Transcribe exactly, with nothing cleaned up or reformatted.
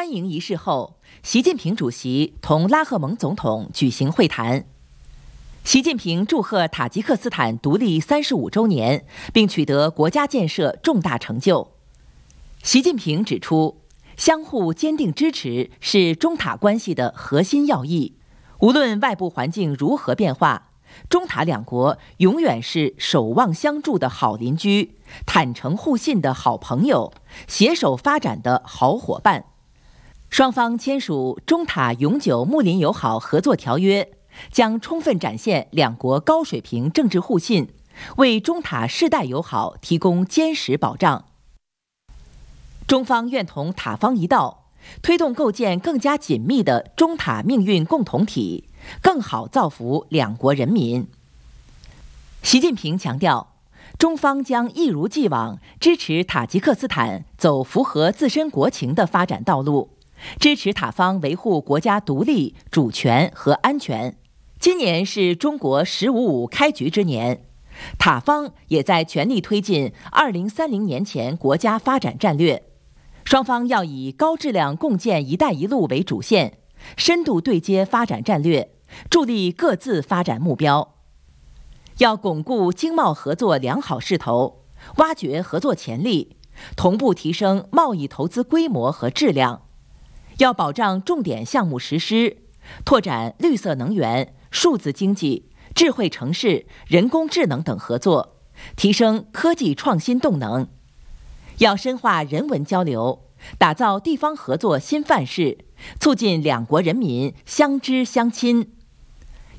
欢迎仪式后，习近平主席同拉赫蒙总统举行会谈。习近平祝贺塔吉克斯坦独立三十五周年，并取得国家建设重大成就。习近平指出，相互坚定支持是中塔关系的核心要义。无论外部环境如何变化，中塔两国永远是守望相助的好邻居，坦诚互信的好朋友，携手发展的好伙伴。双方签署中塔永久睦邻友好合作条约，将充分展现两国高水平政治互信，为中塔世代友好提供坚实保障。中方愿同塔方一道，推动构建更加紧密的中塔命运共同体，更好造福两国人民。习近平强调，中方将一如既往支持塔吉克斯坦走符合自身国情的发展道路，支持塔方维护国家独立、主权和安全。今年是中国“十五五”开局之年，塔方也在全力推进二零三零年前国家发展战略。双方要以高质量共建“一带一路”为主线，深度对接发展战略，助力各自发展目标。要巩固经贸合作良好势头，挖掘合作潜力，同步提升贸易投资规模和质量。要保障重点项目实施，拓展绿色能源、数字经济、智慧城市、人工智能等合作，提升科技创新动能。要深化人文交流，打造地方合作新范式，促进两国人民相知相亲。